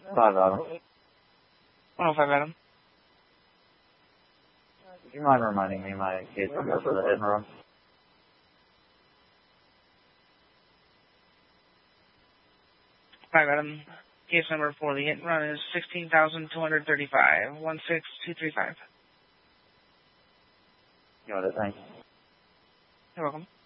5 Adam. 105 Adam. Do you mind reminding me my case number for the hit and run? 5 Adam. Case number for the hit and run is 16,235. 16235. You want it, thanks. You're welcome.